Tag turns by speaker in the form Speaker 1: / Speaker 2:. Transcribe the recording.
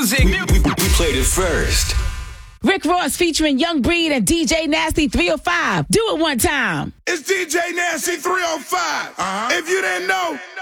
Speaker 1: music.
Speaker 2: We played it first.
Speaker 3: Rick Ross featuring Young Breed and DJ Nasty 305. Do it one time.
Speaker 4: It's DJ Nasty 305. If you didn't know,